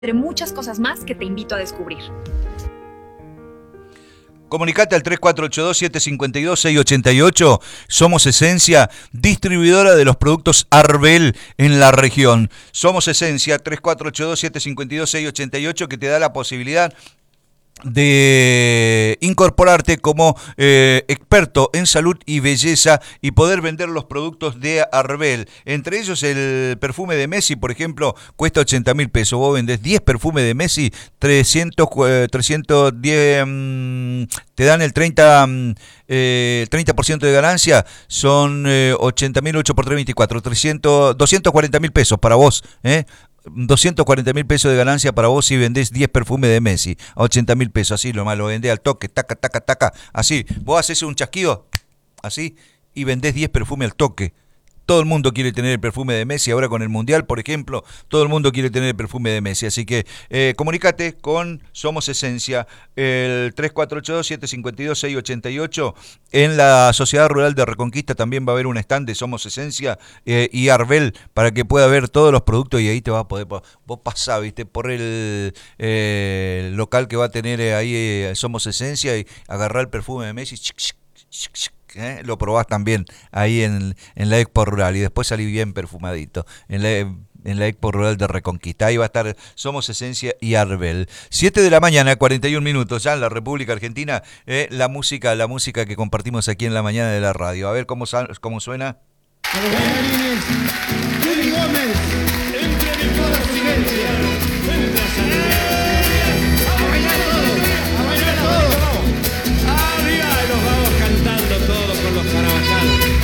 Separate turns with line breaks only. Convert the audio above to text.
entre muchas cosas más que te invito a descubrir.
Comunicate al 3482-752-688. Somos Esencia, distribuidora de los productos Arbel en la región. Somos Esencia, 3482-752-688, que te da la posibilidad de incorporarte como experto en salud y belleza y poder vender los productos de Arbel. Entre ellos el perfume de Messi, por ejemplo, cuesta 80.000 pesos. Vos vendés 10 perfumes de Messi, 310, te dan el 30% de ganancia, son 80.000, 8 por 3, 24, 240.000 pesos para vos, 240.000 pesos de ganancia para vos si vendés 10 perfumes de Messi a 80.000 pesos, así nomás lo vendés al toque, taca, taca, taca, así, vos haces un chasquido, así, y vendés 10 perfumes al toque. Todo el mundo quiere tener el perfume de Messi, ahora con el Mundial, por ejemplo, todo el mundo quiere tener el perfume de Messi, así que comunícate con Somos Esencia, el 3482-752-688, en la Sociedad Rural de Reconquista también va a haber un stand de Somos Esencia y Arbel, para que pueda ver todos los productos y ahí te vas a poder, vos pasás, viste, por el local que va a tener ahí Somos Esencia y agarrar el perfume de Messi, lo probás también ahí en la Expo Rural y después salí bien perfumadito en la Expo Rural de Reconquista. Ahí va a estar Somos Esencia y Arbel. 7 de la mañana, 41 minutos ya en la República Argentina. La música que compartimos aquí en la mañana de la radio. A ver cómo suena.
Willy Gómez.